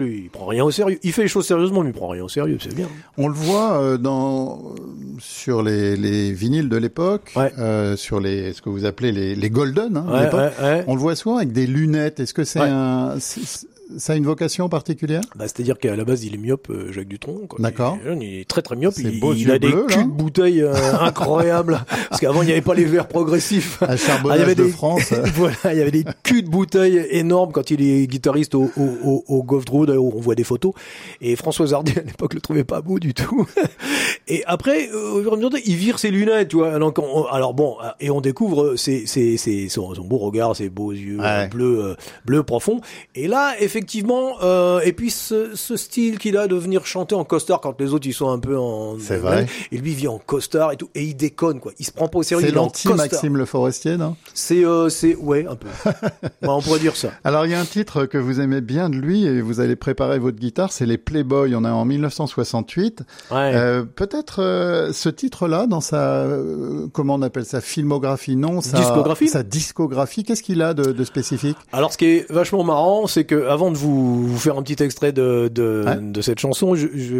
Il prend rien au sérieux. Il fait les choses sérieusement, mais il prend rien au sérieux. C'est bien. On le voit sur les vinyles de l'époque, sur ce que vous appelez les golden, de l'époque. On le voit souvent avec des lunettes. Est-ce que ça a une vocation particulière? C'est-à-dire qu'à la base, il est myope, Jacques Dutronc. Quoi. D'accord. Il est très très myope. Il a des culs de bouteilles incroyables. Parce qu'avant, il n'y avait pas les verres progressifs. À Charbonnage de France. Voilà, il y avait des culs de bouteilles énormes quand il est guitariste au Golf Road, où on voit des photos. Et François Hardy, à l'époque, le trouvait pas beau du tout. Et après, au fur et à mesure, il vire ses lunettes, tu vois. Donc, et on découvre son beau regard, ses beaux yeux bleus profonds. Et là, effectivement, et puis ce style qu'il a de venir chanter en costard quand les autres ils sont un peu en. C'est vrai. Et lui vit en costard et tout, et il déconne quoi. Il se prend pas au sérieux. C'est l'anti-Maxime Le Forestier, non? C'est ouais, un peu. On pourrait dire ça. Alors il y a un titre que vous aimez bien de lui et vous allez préparer votre guitare, c'est les Playboys. On est en 1968. Ouais. Peut-être ce titre-là dans sa comment on appelle ça, filmographie, non, sa discographie. Qu'est-ce qu'il a de spécifique? Alors ce qui est vachement marrant, c'est que avant de vous faire un petit extrait de cette chanson,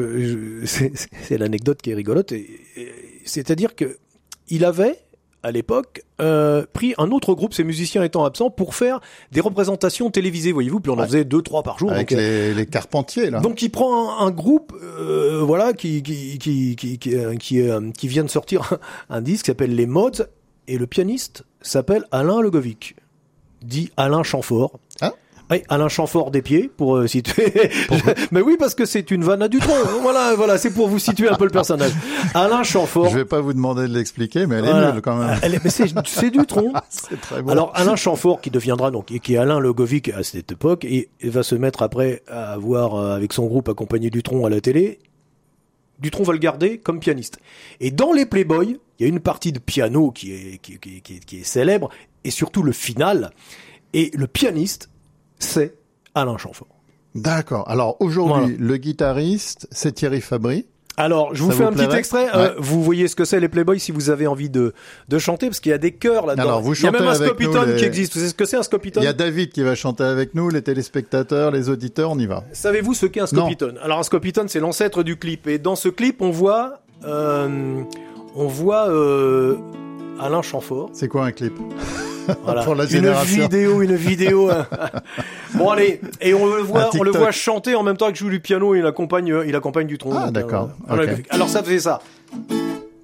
c'est l'anecdote qui est rigolote. C'est-à-dire que il avait à l'époque pris un autre groupe, ces musiciens étant absents, pour faire des représentations télévisées, voyez-vous, puis on en faisait 2-3 par jour. Avec donc, les Carpentiers, là. Donc il prend un groupe qui vient de sortir un disque qui s'appelle Les Mods, et le pianiste s'appelle Alain Legovic, dit Alain Chamfort. Ah. Oui, Alain Chamfort des pieds, pour situer. Mais oui, parce que c'est une vanne à Dutronc. Voilà, c'est pour vous situer un peu le personnage. Alain Chamfort. Je vais pas vous demander de l'expliquer, mais elle est nulle quand même. Mais c'est Dutronc. C'est très bon. Alors, Alain Chamfort, qui deviendra donc, et qui est Alain Legovic à cette époque, et va se mettre après à voir avec son groupe accompagné Dutronc à la télé. Dutronc va le garder comme pianiste. Et dans les Playboys, il y a une partie de piano qui est célèbre, et surtout le final. Et le pianiste, c'est Alain Chamfort. D'accord. Alors aujourd'hui, le guitariste, c'est Thierry Fabry. Alors, je vous fais un petit extrait. Vous voyez ce que c'est les Playboys si vous avez envie de chanter, parce qu'il y a des chœurs là-dedans. Alors, vous il y a chantez même un avec scopiton nous qui existe. Vous savez ce que c'est un scopiton? Il y a David qui va chanter avec nous, les téléspectateurs, les auditeurs, on y va. Savez-vous ce qu'est un scopiton? Alors, un scopiton, c'est l'ancêtre du clip. Et dans ce clip, on voit Alain Chamfort. C'est quoi un clip? Voilà. Pour la génération. Une vidéo. Bon allez, et on le voit chanter en même temps que joue du piano et il accompagne Dutronc. Ah d'accord. Okay. Alors ça faisait ça.